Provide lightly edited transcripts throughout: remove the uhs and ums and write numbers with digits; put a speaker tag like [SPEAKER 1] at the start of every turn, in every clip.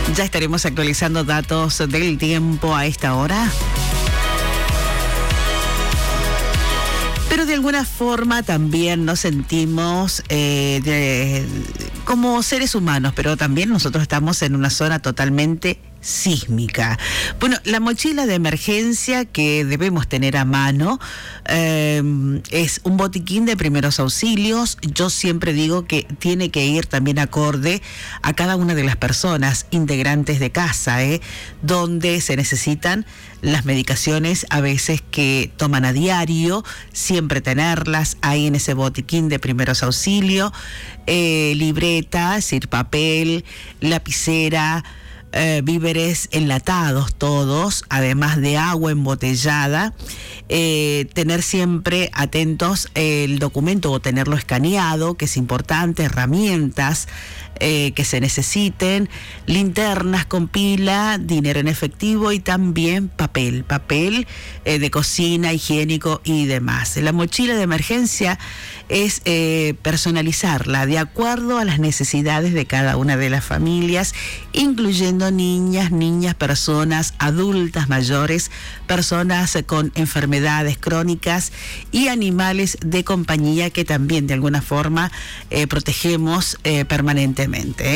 [SPEAKER 1] Ya estaremos actualizando datos del tiempo a esta hora. Pero de alguna forma también nos sentimos como seres humanos, pero también nosotros estamos en una zona totalmente sísmica. Bueno, la mochila de emergencia que debemos tener a mano es un botiquín de primeros auxilios. Yo siempre digo que tiene que ir también acorde a cada una de las personas integrantes de casa, donde se necesitan las medicaciones a veces que toman a diario, siempre tenerlas ahí en ese botiquín de primeros auxilios, libreta, es decir, papel, lapicera, víveres enlatados todos, además de agua embotellada, tener siempre atentos el documento o tenerlo escaneado, que es importante, herramientas que se necesiten, linternas con pila, dinero en efectivo y también papel de cocina, higiénico y demás. La mochila de emergencia es personalizarla de acuerdo a las necesidades de cada una de las familias, incluyendo niñas, personas adultas mayores, personas con enfermedades crónicas y animales de compañía que también de alguna forma protegemos permanentemente.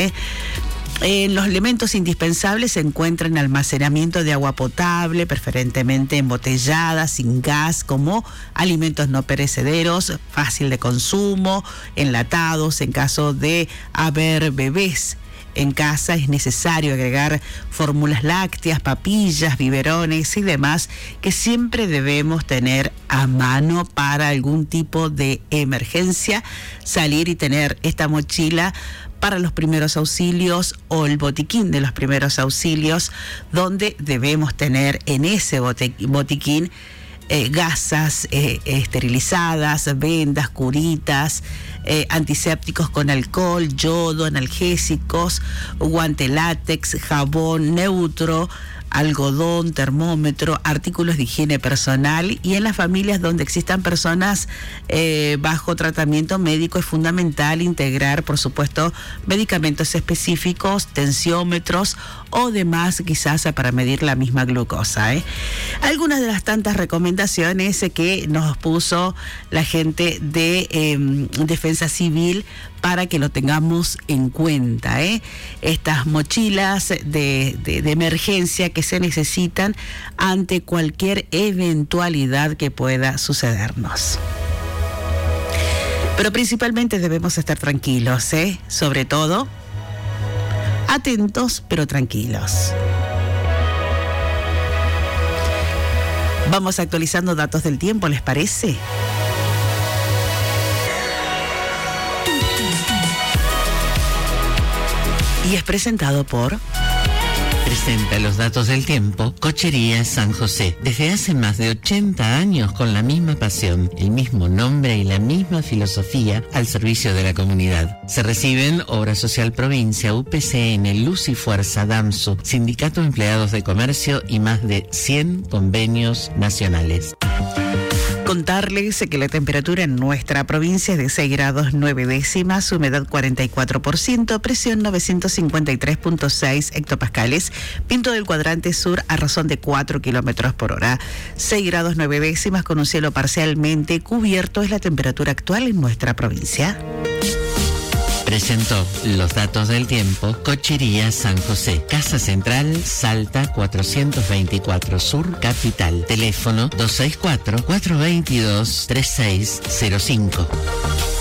[SPEAKER 1] Los elementos indispensables se encuentran en almacenamiento de agua potable, preferentemente embotellada, sin gas, como alimentos no perecederos, fácil de consumo, enlatados en caso de haber bebés. En casa es necesario agregar fórmulas lácteas, papillas, biberones y demás que siempre debemos tener a mano para algún tipo de emergencia, salir y tener esta mochila para los primeros auxilios o el botiquín de los primeros auxilios, donde debemos tener en ese botiquín gasas esterilizadas, vendas, curitas, antisépticos con alcohol, yodo, analgésicos, guante látex, jabón neutro, algodón, termómetro, artículos de higiene personal, y en las familias donde existan personas bajo tratamiento médico es fundamental integrar, por supuesto, medicamentos específicos, tensiómetros o demás, quizás para medir la misma glucosa. Algunas de las tantas recomendaciones que nos puso la gente de Defensa Civil para que lo tengamos en cuenta, estas mochilas de emergencia que se necesitan ante cualquier eventualidad que pueda sucedernos. Pero principalmente debemos estar tranquilos, sobre todo atentos pero tranquilos. Vamos actualizando datos del tiempo, ¿les parece? Y es presentado por...
[SPEAKER 2] Presenta los datos del tiempo Cochería San José. Desde hace más de 80 años con la misma pasión, el mismo nombre y la misma filosofía al servicio de la comunidad. Se reciben Obra Social Provincia, UPCN, Luz y Fuerza, DAMSU, Sindicato de Empleados de Comercio y más de 100 convenios nacionales.
[SPEAKER 1] Contarles que la temperatura en nuestra provincia es de 6 grados 9 décimas, humedad 44%, presión 953.6 hectopascales, viento del cuadrante sur a razón de 4 kilómetros por hora. 6 grados 9 décimas con un cielo parcialmente cubierto es la temperatura actual en nuestra provincia.
[SPEAKER 2] Presentó los datos del tiempo Cochería San José, Casa Central, Salta 424 Sur, Capital. Teléfono 264-422-3605.